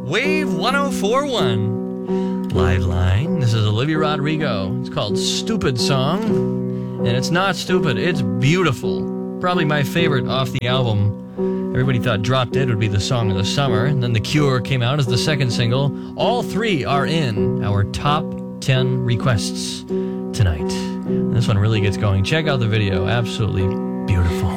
Wave 104.1. Live line. This is Olivia Rodrigo. It's called Stupid Song. And it's not stupid. It's beautiful. Probably my favorite off the album. Everybody thought Drop Dead would be the song of the summer. And then The Cure came out as the second single. All three are in our top 10 requests tonight. This one really gets going. Check out the video. Absolutely beautiful.